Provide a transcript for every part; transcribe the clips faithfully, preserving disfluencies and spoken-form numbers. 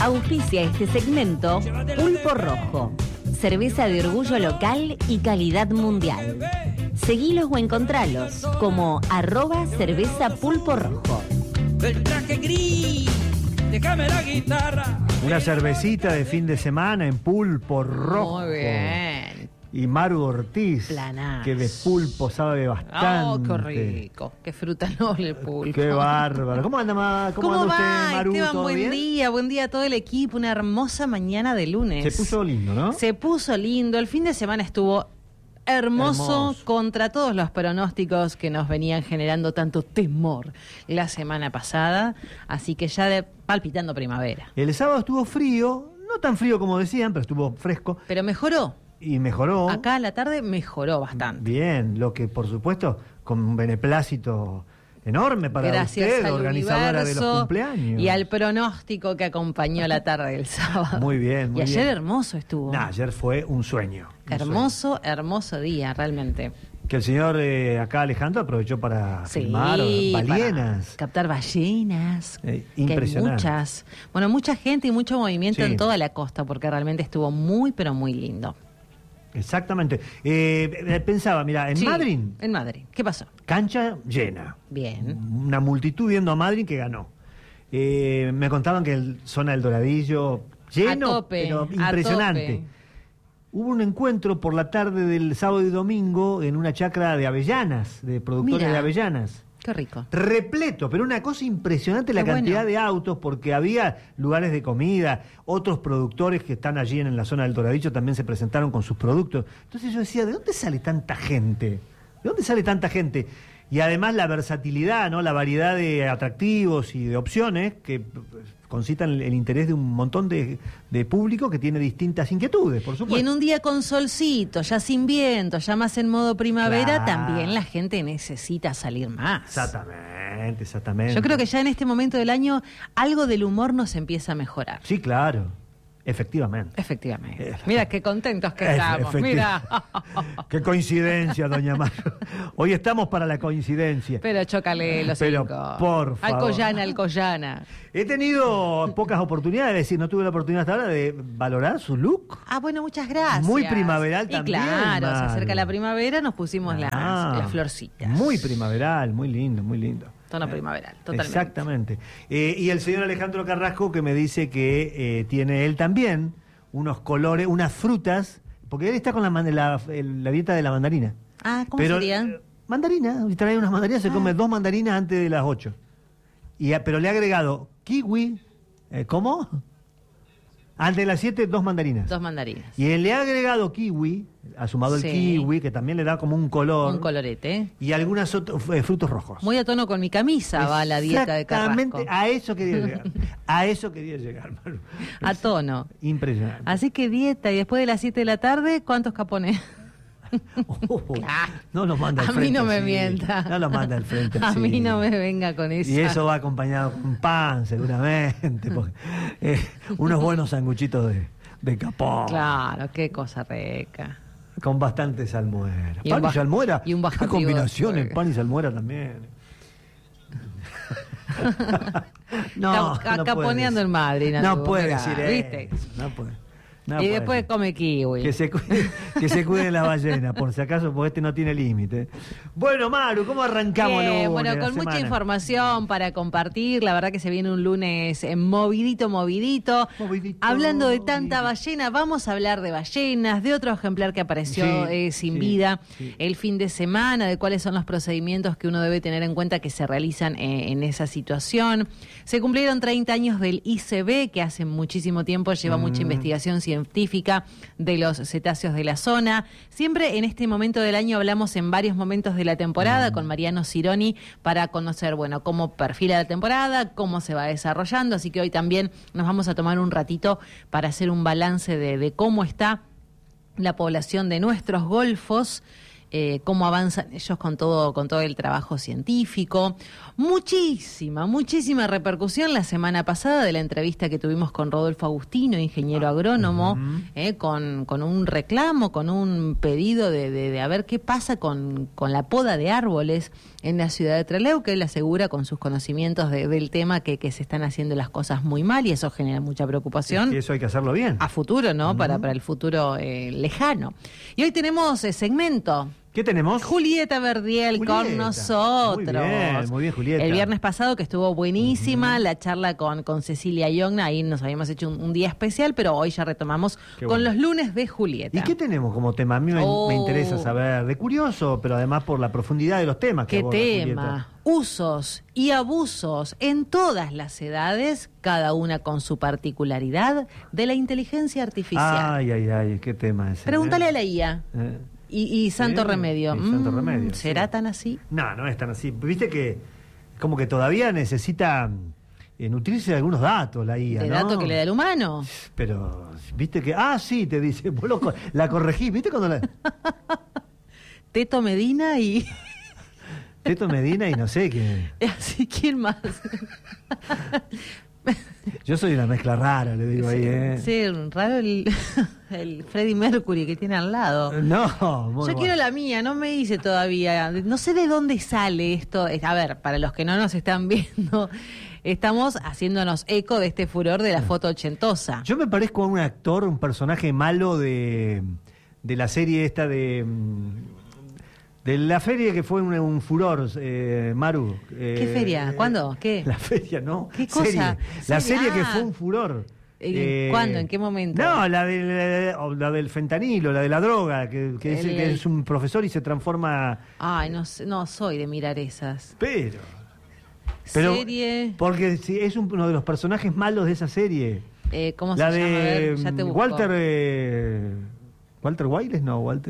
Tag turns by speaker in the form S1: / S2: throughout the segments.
S1: Auspicia este segmento Pulpo Rojo, cerveza de orgullo local y calidad mundial. Seguilos o encontralos como arroba cerveza Pulpo Rojo.
S2: El traje gris, déjame la guitarra.
S3: Una cervecita de fin de semana en Pulpo Rojo.
S1: Muy bien.
S3: Y Maru Ortiz,
S1: Planazo.
S3: que de pulpo sabe bastante.
S1: Oh, qué rico. Qué fruta noble el pulpo.
S3: Qué bárbaro. ¿Cómo anda, ma? ¿Cómo,
S1: ¿Cómo
S3: anda
S1: va,
S3: usted, Maru?
S1: Esteban?
S3: ¿Todo
S1: Buen
S3: bien?
S1: día, buen día a todo el equipo. Una hermosa mañana de lunes.
S3: Se puso lindo, ¿no?
S1: Se puso lindo. El fin de semana estuvo hermoso,
S3: Hermoso.
S1: contra todos los pronósticos que nos venían generando tanto temor la semana pasada. Así que ya de palpitando primavera.
S3: El sábado estuvo frío, no tan frío como decían, pero estuvo fresco
S1: Pero mejoró.
S3: y mejoró.
S1: Acá a la tarde mejoró bastante.
S3: Bien, lo que por supuesto con un beneplácito enorme para
S1: Gracias
S3: usted,
S1: al
S3: organizadora de los
S1: universo
S3: cumpleaños.
S1: y al pronóstico que acompañó la tarde del sábado.
S3: Muy bien, muy
S1: Y ayer
S3: bien.
S1: hermoso estuvo.
S3: Nah, ayer fue un sueño. un
S1: hermoso, hermoso día, realmente.
S3: sueño. Que el señor eh, acá Alejandro aprovechó para
S1: Sí,
S3: filmar ballenas.
S1: para captar ballenas.
S3: Eh,
S1: que hay
S3: impresionante.
S1: muchas. Bueno, mucha gente y mucho movimiento
S3: Sí.
S1: en toda la costa, porque realmente estuvo muy, pero muy lindo.
S3: Exactamente. Eh, eh, pensaba, mira, en
S1: Sí,
S3: Madrid,
S1: En Madrid. ¿Qué pasó?
S3: cancha llena.
S1: Bien.
S3: Una multitud viendo a Madrid que ganó. Eh, me contaban que el zona del Doradillo lleno,
S1: A tope,
S3: pero
S1: a
S3: impresionante.
S1: tope.
S3: Hubo un encuentro por la tarde del sábado y domingo en una chacra de avellanas, de productores
S1: Mira.
S3: de avellanas.
S1: Qué rico.
S3: Repleto, pero una cosa impresionante la
S1: Qué
S3: cantidad
S1: bueno.
S3: de autos, porque había lugares de comida, otros productores que están allí en la zona del Doradillo también se presentaron con sus productos. Entonces yo decía, ¿de dónde sale tanta gente? ¿De dónde sale tanta gente? Y además la versatilidad, ¿no? La variedad de atractivos y de opciones que pues, concitan el, el interés de un montón de, de público que tiene distintas inquietudes, por
S1: Y
S3: supuesto.
S1: en un día con solcito, ya sin viento, ya más en modo primavera,
S3: Claro.
S1: también la gente necesita salir más.
S3: Exactamente, exactamente.
S1: Yo creo que ya en este momento del año algo del humor nos empieza a mejorar.
S3: Sí, claro, efectivamente.
S1: Efectivamente.
S3: Eh,
S1: Mira qué contentos que
S3: Efe-
S1: estamos.
S3: efecti-
S1: Mira.
S3: Qué coincidencia, doña Maru. Hoy estamos para la coincidencia.
S1: Pero chócale los
S3: Pero,
S1: cinco.
S3: por favor.
S1: Alcoyana, Alcoyana.
S3: He tenido pocas oportunidades, es decir, no tuve la oportunidad hasta ahora de valorar su look.
S1: Ah, bueno, muchas gracias.
S3: Muy primaveral
S1: y
S3: también,
S1: claro, se
S3: Maru.
S1: acerca la primavera, nos pusimos las,
S3: Ah,
S1: las florcitas.
S3: Muy primaveral, muy lindo, muy lindo.
S1: Tono primaveral, totalmente.
S3: Exactamente. Eh, y el señor Alejandro Carrasco que me dice que eh, tiene él también unos colores, unas frutas, porque él está con la, man- la, el- la dieta de la mandarina.
S1: Ah, ¿cómo
S3: Pero,
S1: serían?
S3: eh, mandarina, y trae unas mandarinas, se
S1: Ah.
S3: come dos mandarinas antes de las ocho. Y, a- pero le ha agregado kiwi, eh, ¿cómo? Antes de las siete, dos mandarinas.
S1: Dos mandarinas.
S3: Y él le ha agregado kiwi, ha sumado
S1: Sí.
S3: el kiwi, que también le da como un color.
S1: Un colorete.
S3: Y algunos otros eh, frutos rojos.
S1: Muy a tono con mi camisa va la dieta de Carrasco.
S3: Exactamente, a eso quería llegar. A eso quería llegar, Maru.
S1: A tono.
S3: Impresionante.
S1: Así que dieta, y después de las siete de la tarde, ¿cuántos capones?
S3: Oh, no los manda al
S1: A mí
S3: frente
S1: no me
S3: así.
S1: mienta.
S3: No los manda al frente
S1: A
S3: así.
S1: mí no me venga con eso.
S3: Y eso va acompañado con pan, seguramente. porque, eh, unos buenos sanguchitos de, de capón.
S1: Claro, qué cosa rica.
S3: Con bastante salmuera.
S1: Y un
S3: Pan y
S1: baj-
S3: salmuera.
S1: y un
S3: Qué
S1: bajativo
S3: combinación,
S1: de
S3: el pan y salmuera también. no,
S1: Ca-
S3: no
S1: caponeando
S3: puede
S1: en Madrid,
S3: No
S1: Natu,
S3: puede
S1: mirá,
S3: decir
S1: ¿viste?
S3: eso. No puede. No
S1: y
S3: puede
S1: después
S3: decir.
S1: come kiwi.
S3: Que se, cuide, que se cuiden las ballenas, por si acaso, porque este no tiene límite. Bueno, Maru, ¿cómo arrancamos
S1: Bien,
S3: lunes,
S1: bueno,
S3: la
S1: con mucha
S3: semana?
S1: información para compartir. La verdad que se viene un lunes eh, movidito, movidito.
S3: Movidito,
S1: Hablando de tanta
S3: movidito.
S1: ballena, vamos a hablar de ballenas, de otro ejemplar que apareció
S3: Sí,
S1: eh, sin
S3: sí,
S1: vida
S3: sí.
S1: el fin de semana, de cuáles son los procedimientos que uno debe tener en cuenta que se realizan eh, en esa situación. Se cumplieron treinta años del I C B, que hace muchísimo tiempo lleva
S3: Mm.
S1: mucha investigación científica de los cetáceos de la zona. Siempre en este momento del año hablamos en varios momentos de la temporada
S3: Mm.
S1: con Mariano Cironi para conocer, bueno, cómo perfila la temporada, cómo se va desarrollando, así que hoy también nos vamos a tomar un ratito para hacer un balance de, de cómo está la población de nuestros golfos,
S4: eh, cómo avanzan ellos con todo, con todo el trabajo científico. Muchísima, muchísima repercusión la semana pasada de la entrevista que tuvimos con Rodolfo Agustino, ingeniero agrónomo, uh-huh. eh, con, con un reclamo, con un pedido de, de, de a ver qué pasa con, con la poda de árboles en la ciudad de Trelew, que él asegura con sus conocimientos de, del tema que, que se están haciendo las cosas muy mal y eso genera mucha preocupación.
S3: Y eso hay que hacerlo bien.
S4: A futuro, ¿no? Uh-huh. Para, para el futuro eh, lejano. Y hoy tenemos eh, segmento.
S3: ¿Qué tenemos?
S4: Julieta Verdiel Julieta. Con nosotros.
S3: Muy bien, muy bien, Julieta.
S4: El viernes pasado que estuvo buenísima uh-huh. la charla con, con Cecilia Yogna, ahí nos habíamos hecho un, un día especial, pero hoy ya retomamos Qué con bueno. los lunes de Julieta.
S3: ¿Y qué tenemos como tema? A mí me, oh. me interesa saber, de curioso, pero además por la profundidad de los temas que
S4: ¿Qué
S3: aborda
S4: tema?
S3: Julieta.
S4: Usos y abusos en todas las edades, cada una con su particularidad, de la inteligencia artificial.
S3: Ay, ay, ay, qué tema ese.
S4: Pregúntale
S3: ¿eh?
S4: a la I A.
S3: Eh.
S4: Y, y Santo
S3: sí,
S4: Remedio.
S3: Y Santo
S4: mm,
S3: Remedio.
S4: ¿Será
S3: sí.
S4: tan así?
S3: No, no es tan así. Viste que como que todavía necesita eh, nutrirse de algunos datos la I A,
S4: ¿De
S3: ¿no?
S4: datos que le da el humano?
S3: Pero, viste que... Ah, sí, te dice. Vos lo, la corregís, ¿viste cuando la...
S4: Teto Medina y...
S3: Teto Medina y no sé quién.
S4: Así, ¿quién más?
S3: Yo soy una mezcla rara, le digo
S4: sí,
S3: ahí, ¿eh?
S4: Sí, raro el, el Freddie Mercury que tiene al lado.
S3: No, muy
S4: Yo
S3: bueno.
S4: quiero la mía, no me hice todavía. No sé de dónde sale esto. A ver, para los que no nos están viendo, estamos haciéndonos eco de este furor de la foto ochentosa.
S3: Yo me parezco a un actor, un personaje malo de, de la serie esta de... De la feria que fue un, un furor, eh, Maru. Eh,
S4: ¿Qué feria? ¿Cuándo? ¿Qué?
S3: La feria, ¿no?
S4: ¿Qué cosa?
S3: Serie. La
S4: serie,
S3: serie
S4: ah.
S3: que fue un furor.
S4: Eh, ¿Cuándo? ¿En qué momento?
S3: No, la, de, la, la del fentanilo, la de la droga, que, que,
S4: el,
S3: es, que es un profesor y se transforma...
S4: Ay, no, no soy de mirar esas.
S3: Pero... pero
S4: serie...
S3: Porque sí, es un, uno de los personajes malos de esa serie.
S4: Eh, ¿Cómo
S3: la
S4: se llama?
S3: de
S4: A ver, ya te busco.
S3: Walter... Eh, ¿Walter Wildes? No, Walter...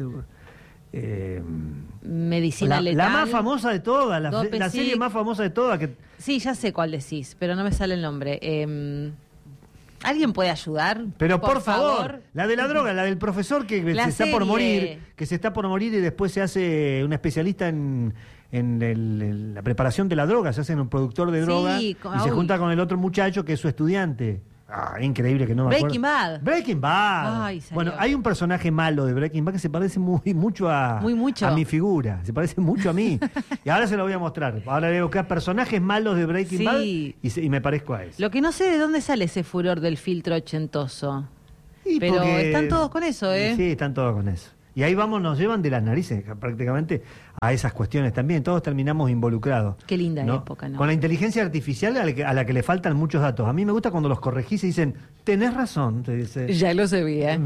S3: Eh,
S4: Medicina
S3: la,
S4: letal.
S3: la más famosa de todas, la,
S4: Dope
S3: la serie
S4: Sick.
S3: más famosa de todas. Que...
S4: Sí, ya sé cuál decís, pero no me sale el nombre. Eh, ¿Alguien puede ayudar?
S3: Pero por,
S4: por
S3: favor,
S4: favor,
S3: la de la droga, la del profesor que
S4: la
S3: se está
S4: serie.
S3: por morir, que se está por morir y después se hace un especialista en, en, el, en la preparación de la droga, se hace un productor de
S4: Sí,
S3: droga y
S4: con-
S3: se
S4: uy.
S3: junta con el otro muchacho que es su estudiante. Ah, increíble que no me
S4: Breaking
S3: acuerdo.
S4: Bad.
S3: Breaking Bad.
S4: Ay, salió.
S3: Bueno, hay un personaje malo de Breaking Bad que se parece muy mucho a,
S4: Muy mucho.
S3: a mi figura. Se parece mucho a mí. Y ahora se lo voy a mostrar. Ahora le voy a buscar personajes malos de Breaking
S4: Sí.
S3: Bad y, se- y me parezco a eso.
S4: Lo que no sé de dónde sale ese furor del filtro ochentoso.
S3: Y
S4: Pero
S3: porque-
S4: están todos con eso, ¿eh?
S3: Sí, están todos con eso. Y ahí vamos, nos llevan de las narices prácticamente a esas cuestiones también. Todos terminamos involucrados.
S4: Qué linda
S3: ¿no?
S4: época, ¿no?
S3: Con la inteligencia artificial a la, que, a la que le faltan muchos datos. A mí me gusta cuando los corregís y dicen, tenés razón, te dice.
S4: Ya lo sabía.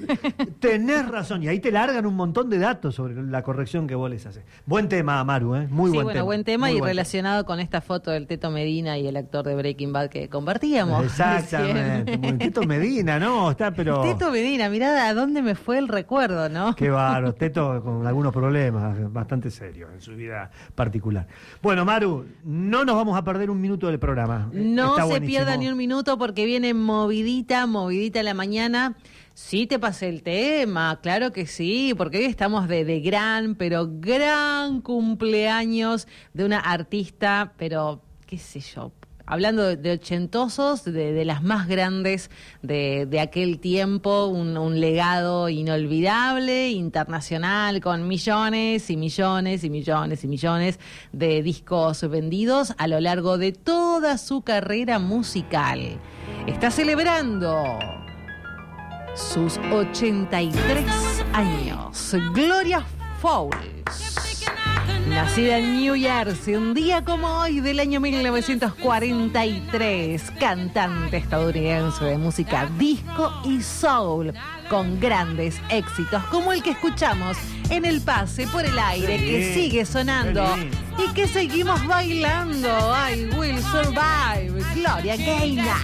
S3: Tenés razón. Y ahí te largan un montón de datos sobre la corrección que vos les haces. Buen tema, Amaru, ¿eh? Muy
S4: Sí,
S3: buen
S4: bueno,
S3: tema.
S4: buen tema
S3: Muy
S4: y
S3: buen
S4: relacionado con esta foto del Teto Medina y el actor de Breaking Bad que compartíamos.
S3: Exactamente. Muy- Teto Medina, ¿no? Está, pero...
S4: Teto Medina, mirá a dónde me fue el recuerdo, ¿no?
S3: Qué bárbaro, Teto con algunos problemas bastante serios en su vida particular. Bueno, Maru, no nos vamos a perder un minuto del programa.
S4: No
S3: Está
S4: se
S3: buenísimo.
S4: pierda ni un minuto porque viene movidita, movidita la mañana. Sí te pasé el tema, claro que sí, porque hoy estamos de, de gran, pero gran cumpleaños de una artista, pero qué sé yo, hablando de, de ochentosos, de, de las más grandes de, de aquel tiempo, un, un legado inolvidable, internacional, con millones y millones y millones y millones de discos vendidos a lo largo de toda su carrera musical. Está celebrando sus ochenta y tres años. Gloria Fowles. Nacida en New Jersey, un día como hoy del año mil novecientos cuarenta y tres, cantante estadounidense de música disco y soul, con grandes éxitos como el que escuchamos en el pase por el aire,
S3: Qué
S4: que
S3: bien,
S4: sigue sonando
S3: qué bien.
S4: y que seguimos bailando. I Will Survive, Gloria Gaynor.